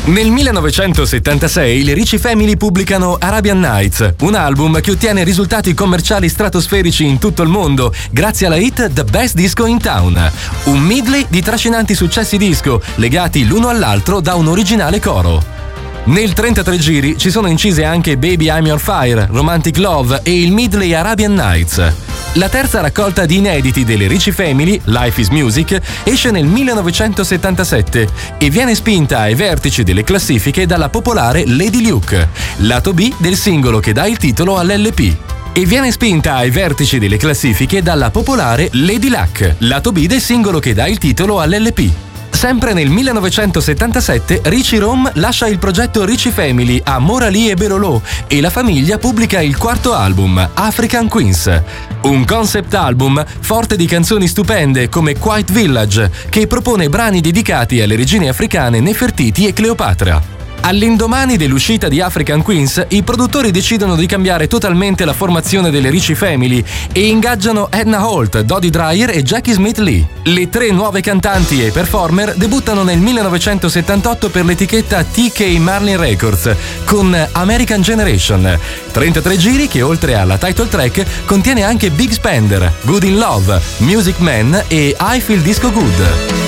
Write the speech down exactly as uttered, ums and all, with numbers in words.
Nel millenovecentosettantasei le Ricci Family pubblicano Arabian Nights, un album che ottiene risultati commerciali stratosferici in tutto il mondo grazie alla hit The Best Disco in Town, un medley di trascinanti successi disco legati l'uno all'altro da un originale coro. Nel trentatré giri ci sono incise anche Baby I'm Your Fire, Romantic Love e il medley Arabian Nights. La terza raccolta di inediti delle Ricci Family, Life is Music, esce nel millenovecentosettantasette e viene spinta ai vertici delle classifiche dalla popolare Lady Luke, lato B del singolo che dà il titolo all'L P. E viene spinta ai vertici delle classifiche dalla popolare Lady Luck, lato B del singolo che dà il titolo all'L P. Sempre nel millenovecentosettantasette Richie Rome lascia il progetto Ricci Family a Morali e Berolò e la famiglia pubblica il quarto album, African Queens. Un concept album forte di canzoni stupende come Quiet Village, che propone brani dedicati alle regine africane Nefertiti e Cleopatra. All'indomani dell'uscita di African Queens, i produttori decidono di cambiare totalmente la formazione delle Ricci Family e ingaggiano Edna Holt, Dodie Dreyer e Jackie Smith Lee. Le tre nuove cantanti e performer debuttano nel millenovecentosettantotto per l'etichetta T K Marlin Records con American Generation, trentatré giri che oltre alla title track contiene anche Big Spender, Good in Love, Music Man e I Feel Disco Good.